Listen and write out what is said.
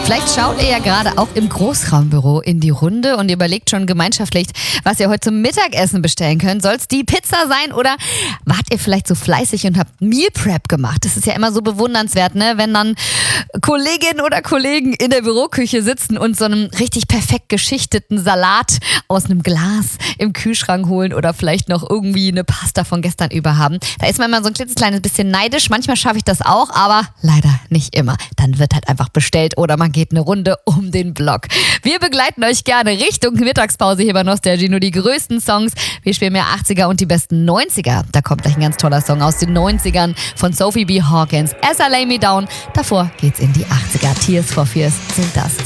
Vielleicht schaut ihr ja gerade auch im Großraumbüro in die Runde und überlegt schon gemeinschaftlich, was ihr heute zum Mittagessen bestellen könnt. Soll es die Pizza sein oder wart ihr vielleicht so fleißig und habt Meal Prep gemacht? Das ist ja immer so bewundernswert, ne? Wenn dann Kolleginnen oder Kollegen in der Büroküche sitzen und so einen richtig perfekt geschichteten Salat aus einem Glas im Kühlschrank holen oder vielleicht noch irgendwie eine Pasta von gestern über haben. Da ist man immer so ein klitzekleines bisschen neidisch. Manchmal schaffe ich das auch, aber leider nicht immer. Dann wird halt einfach bestellt oder man geht eine Runde um den Block. Wir begleiten euch gerne Richtung Mittagspause hier bei Nostalgie. Nur die größten Songs. Wir spielen mehr 80er und die besten 90er. Da kommt gleich ein ganz toller Song aus den 90ern von Sophie B. Hawkins. As I Lay Me Down. Davor geht's in die 80er. Tears for Fears sind das.